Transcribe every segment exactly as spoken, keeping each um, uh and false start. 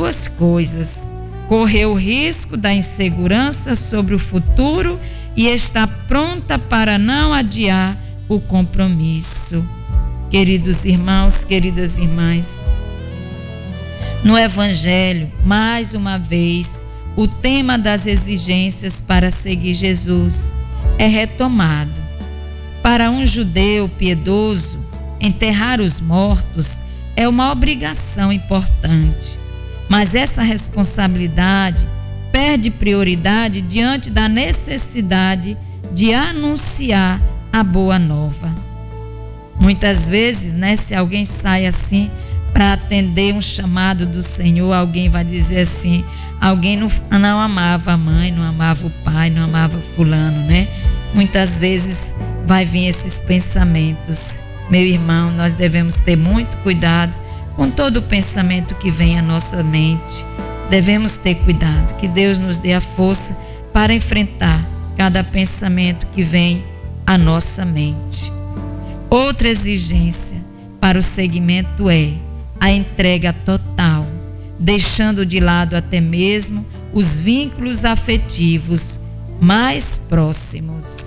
duas coisas: correr o risco da insegurança sobre o futuro e estar pronta para não adiar o compromisso. Queridos irmãos, queridas irmãs, no Evangelho, mais uma vez, o tema das exigências para seguir Jesus é retomado. Para um judeu piedoso, enterrar os mortos é uma obrigação importante, mas essa responsabilidade perde prioridade diante da necessidade de anunciar a boa nova. Muitas vezes, né, se alguém sai assim para atender um chamado do Senhor, alguém vai dizer assim: alguém não, não amava a mãe, não amava o pai, não amava fulano, né? Muitas vezes vai vir esses pensamentos. Meu irmão, nós devemos ter muito cuidado com todo o pensamento que vem à nossa mente. Devemos ter cuidado, que Deus nos dê a força para enfrentar cada pensamento que vem à nossa mente. Outra exigência para o seguimento é a entrega total, deixando de lado até mesmo os vínculos afetivos mais próximos.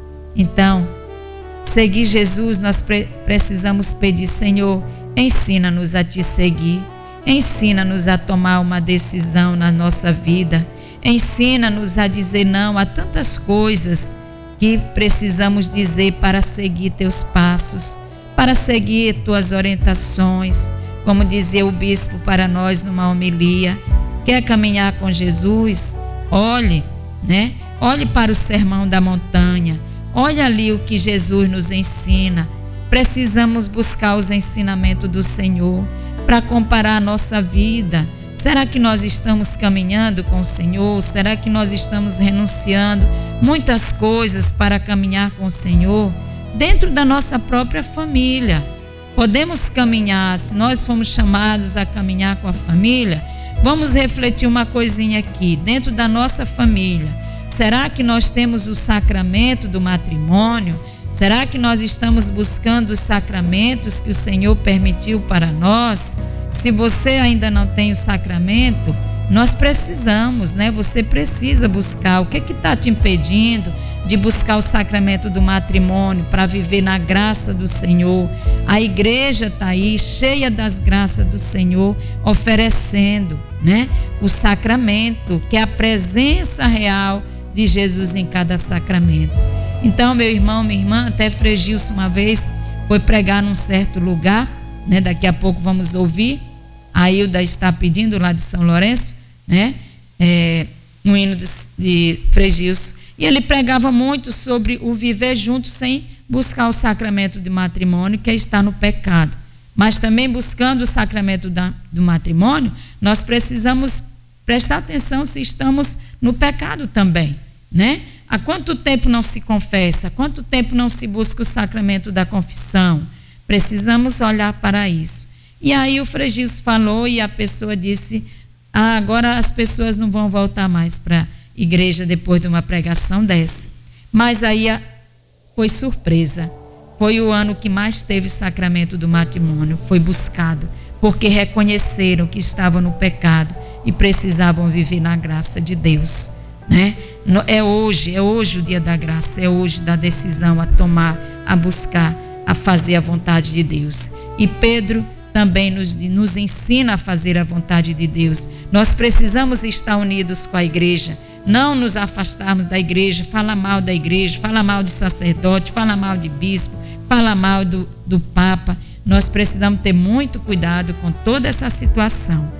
Então, seguir Jesus, nós pre- precisamos pedir: Senhor, ensina-nos a te seguir, ensina-nos a tomar uma decisão na nossa vida, ensina-nos a dizer não a tantas coisas que precisamos dizer para seguir teus passos, para seguir tuas orientações. Como dizia o bispo para nós numa homilia: quer caminhar com Jesus? Olhe, né? Olhe para o Sermão da Montanha, olhe ali o que Jesus nos ensina. Precisamos buscar os ensinamentos do Senhor para comparar a nossa vida. Será que nós estamos caminhando com o Senhor? Será que nós estamos renunciando muitas coisas para caminhar com o Senhor? Dentro da nossa própria família, podemos caminhar. Se nós fomos chamados a caminhar com a família, vamos refletir uma coisinha aqui. Dentro da nossa família, será que nós temos o sacramento do matrimônio? Será que nós estamos buscando os sacramentos que o Senhor permitiu para nós? Se você ainda não tem o sacramento, nós precisamos, né? Você precisa buscar. O que que está te impedindo de buscar o sacramento do matrimônio para viver na graça do Senhor? A igreja está aí, cheia das graças do Senhor, oferecendo, né, o sacramento, que é a presença real de Jesus em cada sacramento. Então, meu irmão, minha irmã, até Frei Gilson uma vez foi pregar num certo lugar, né? Daqui a pouco vamos ouvir. A Hilda está pedindo lá de São Lourenço, né? É, no hino de, de Frei Gilson. E ele pregava muito sobre o viver junto sem buscar o sacramento de matrimônio, que é estar no pecado. Mas também buscando o sacramento da, do matrimônio, nós precisamos prestar atenção se estamos no pecado também, né? Há quanto tempo não se confessa? Há quanto tempo não se busca o sacramento da confissão? Precisamos olhar para isso. E aí o Frei Gilson falou e a pessoa disse: ah, agora as pessoas não vão voltar mais para a igreja depois de uma pregação dessa. Mas aí foi surpresa. Foi o ano que mais teve sacramento do matrimônio. Foi buscado, porque reconheceram que estavam no pecado e precisavam viver na graça de Deus, né? É hoje, é hoje o dia da graça, é hoje da decisão a tomar, a buscar, a fazer a vontade de Deus. E Pedro também nos, nos ensina a fazer a vontade de Deus. Nós precisamos estar unidos com a igreja, não nos afastarmos da igreja, fala mal da igreja, fala mal de sacerdote, fala mal de bispo, fala mal do, do Papa. Nós precisamos ter muito cuidado com toda essa situação.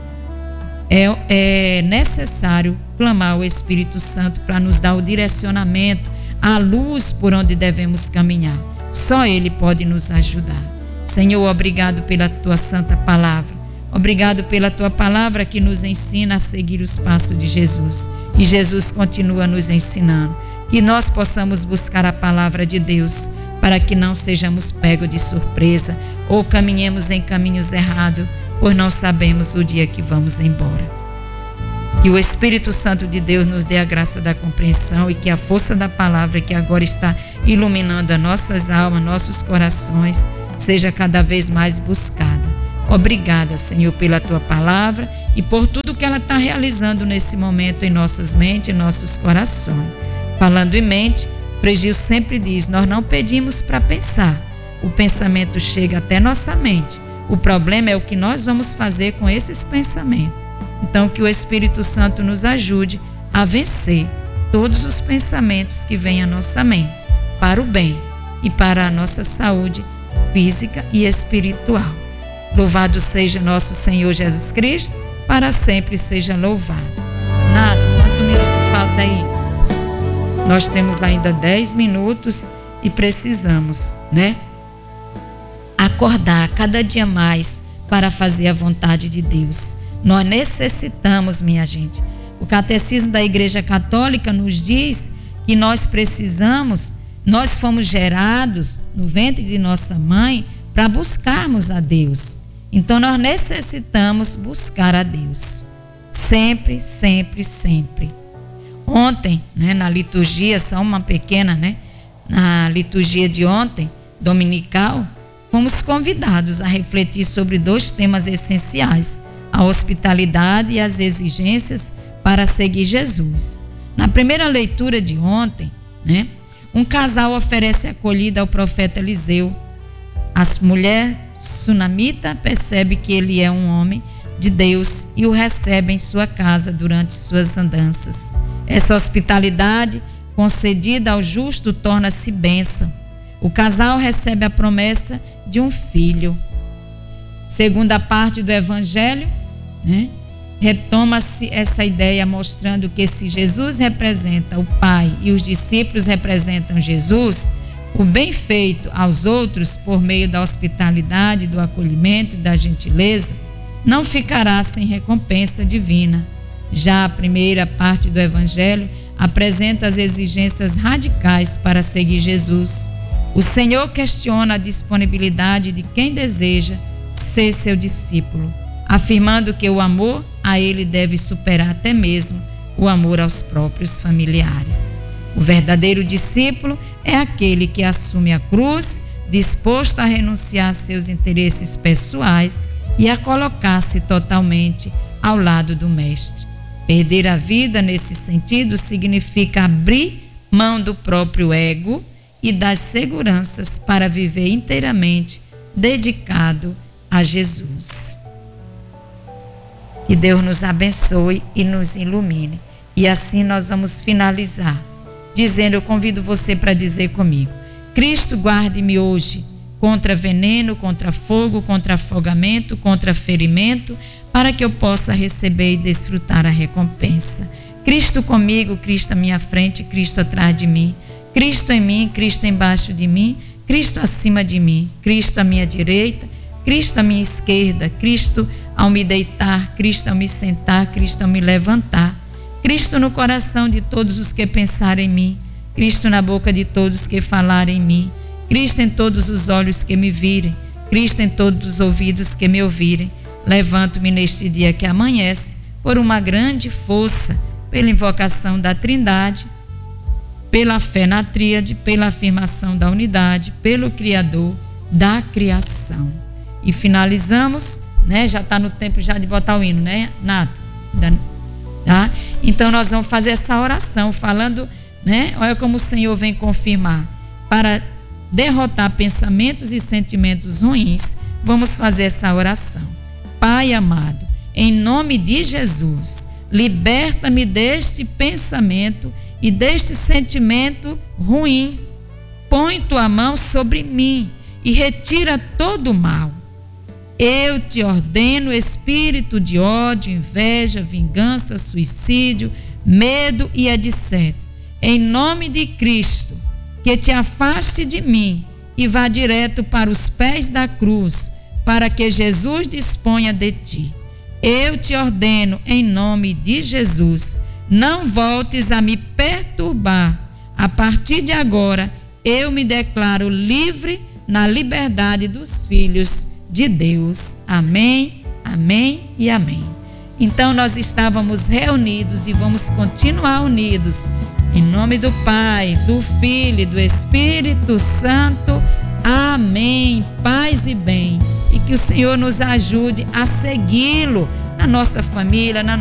É, é necessário clamar ao Espírito Santo para nos dar o direcionamento, a luz por onde devemos caminhar. Só Ele pode nos ajudar. Senhor, obrigado pela Tua santa palavra. Obrigado pela Tua palavra que nos ensina a seguir os passos de Jesus. E Jesus continua nos ensinando. Que nós possamos buscar a palavra de Deus para que não sejamos pegos de surpresa ou caminhemos em caminhos errados, pois não sabemos o dia que vamos embora. Que o Espírito Santo de Deus nos dê a graça da compreensão e que a força da palavra que agora está iluminando as nossas almas, nossos corações, seja cada vez mais buscada. Obrigada, Senhor, pela Tua palavra e por tudo que ela está realizando nesse momento em nossas mentes, em nossos corações. Falando em mente, Frei Gil sempre diz, nós não pedimos para pensar, o pensamento chega até nossa mente. O problema é o que nós vamos fazer com esses pensamentos. Então, que o Espírito Santo nos ajude a vencer todos os pensamentos que vêm à nossa mente, para o bem e para a nossa saúde física e espiritual. Louvado seja nosso Senhor Jesus Cristo, para sempre seja louvado. Nada, quanto minuto falta aí? Nós temos ainda dez minutos e precisamos, né? Acordar cada dia mais para fazer a vontade de Deus. Nós necessitamos, minha gente. O Catecismo da Igreja Católica nos diz que nós precisamos, nós fomos gerados no ventre de nossa mãe para buscarmos a Deus. Então nós necessitamos buscar a Deus. Sempre, sempre, sempre. Ontem, né, na liturgia, só uma pequena, né? Na liturgia de ontem, dominical, fomos convidados a refletir sobre dois temas essenciais: a hospitalidade e as exigências para seguir Jesus. Na primeira leitura de ontem, né, um casal oferece acolhida ao profeta Eliseu. A mulher sunamita percebe que ele é um homem de Deus e o recebe em sua casa durante suas andanças. Essa hospitalidade concedida ao justo torna-se bênção. O casal recebe a promessa de um filho. Segunda parte do Evangelho, né, retoma-se essa ideia mostrando que se Jesus representa o Pai e os discípulos representam Jesus, o bem feito aos outros por meio da hospitalidade, do acolhimento e da gentileza não ficará sem recompensa divina. Já a primeira parte do Evangelho apresenta as exigências radicais para seguir Jesus. O Senhor questiona a disponibilidade de quem deseja ser seu discípulo, afirmando que o amor a ele deve superar até mesmo o amor aos próprios familiares. O verdadeiro discípulo é aquele que assume a cruz, disposto a renunciar a seus interesses pessoais e a colocar-se totalmente ao lado do Mestre. Perder a vida nesse sentido significa abrir mão do próprio ego e das seguranças para viver inteiramente dedicado a Jesus. Que Deus nos abençoe e nos ilumine. E assim nós vamos finalizar dizendo, eu convido você para dizer comigo: Cristo, guarde-me hoje contra veneno, contra fogo, contra afogamento, contra ferimento, para que eu possa receber e desfrutar a recompensa. Cristo comigo, Cristo à minha frente, Cristo atrás de mim, Cristo em mim, Cristo embaixo de mim, Cristo acima de mim, Cristo à minha direita, Cristo à minha esquerda, Cristo ao me deitar, Cristo ao me sentar, Cristo ao me levantar, Cristo no coração de todos os que pensarem em mim, Cristo na boca de todos que falarem em mim, Cristo em todos os olhos que me virem, Cristo em todos os ouvidos que me ouvirem. Levanto-me neste dia que amanhece por uma grande força, pela invocação da Trindade, pela fé na Tríade, pela afirmação da unidade, pelo Criador da criação. E finalizamos, né? Já está no tempo já de botar o hino, né, Nato? Tá? Então nós vamos fazer essa oração falando, né? Olha como o Senhor vem confirmar. Para derrotar pensamentos e sentimentos ruins, vamos fazer essa oração. Pai amado, em nome de Jesus, liberta-me deste pensamento e deste sentimento ruim. Põe tua mão sobre mim e retira todo o mal. Eu te ordeno, espírito de ódio, inveja, vingança, suicídio, medo e etcétera. Em nome de Cristo, que te afaste de mim e vá direto para os pés da cruz, para que Jesus disponha de ti. Eu te ordeno, em nome de Jesus, não voltes a me perturbar. A partir de agora, eu me declaro livre na liberdade dos filhos de Deus. Amém, amém e amém. Então nós estávamos reunidos e vamos continuar unidos. Em nome do Pai, do Filho e do Espírito Santo. Amém. Paz e bem. E que o Senhor nos ajude a segui-lo na nossa família, na